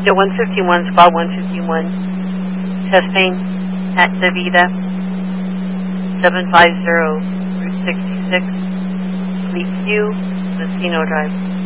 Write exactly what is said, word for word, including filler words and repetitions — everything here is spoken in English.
Victor one fifty-one, Squad one fifty-one, testing at Davida, seven five zero, Route sixty-six, Fleet Q, Messino Drive.